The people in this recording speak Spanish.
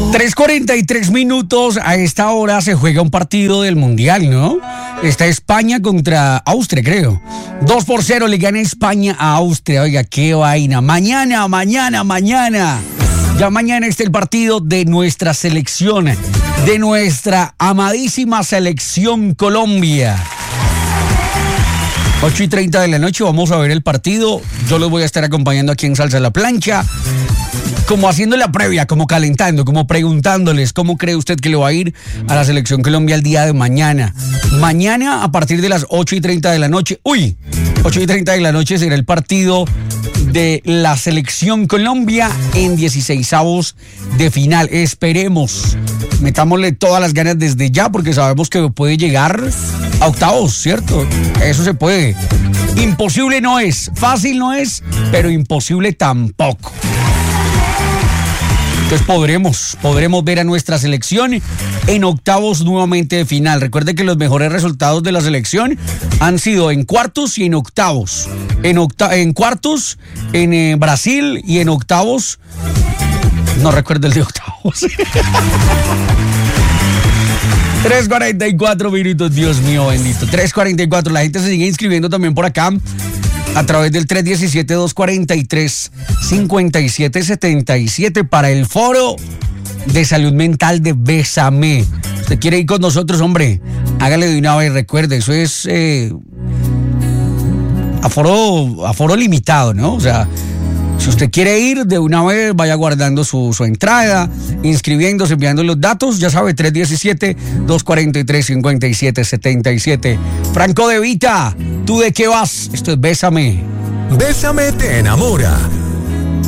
3:43. A esta hora se juega un partido del Mundial, ¿no? Está España contra Austria, creo. 2-0 le gana España a Austria. Oiga, qué vaina. Mañana. Ya mañana está el partido de nuestra selección, de nuestra amadísima selección Colombia. 8:30 de la noche vamos a ver el partido. Yo los voy a estar acompañando aquí en Salsa a la Plancha, como haciendo la previa, como calentando, como preguntándoles cómo cree usted que le va a ir a la selección Colombia el día de mañana. Mañana a partir de las 8:30 de la noche. 8:30 de la noche será el partido de la selección Colombia en 16avos de final. Esperemos, metámosle todas las ganas desde ya, porque sabemos que puede llegar a octavos, ¿cierto? Eso se puede. Imposible no es, fácil no es, pero imposible tampoco. Entonces podremos ver a nuestra selección en octavos nuevamente de final. Recuerde que los mejores resultados de la selección han sido en cuartos y en octavos. En cuartos en Brasil, y en octavos no recuerdo el de octavos. 3:44, Dios mío bendito. 3:44, la gente se sigue inscribiendo también por acá a través del 317-243-5777 para el foro de salud mental de Bésame. ¿Usted quiere ir con nosotros, hombre? Hágale de una vez, recuerde, eso es aforo limitado, ¿no? O sea, si usted quiere ir de una vez, vaya guardando su entrada, inscribiéndose, enviando los datos, ya sabe, 317-243-5777. Franco De Vita, ¿tú de qué vas? Esto es Bésame. Bésame te enamora.